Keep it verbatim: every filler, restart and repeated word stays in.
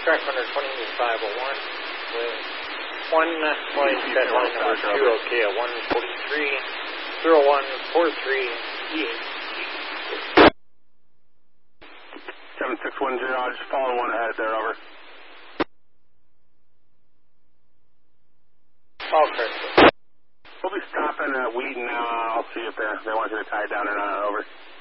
track under twenty-five oh one with one flight set line number two, okay, at one forty-three, zero one four three E eight. seven six one zero, I'll just follow one ahead there, over. All correct. We'll be stopping at Wheaton now. I'll see if they they want you to tie it down or not, over.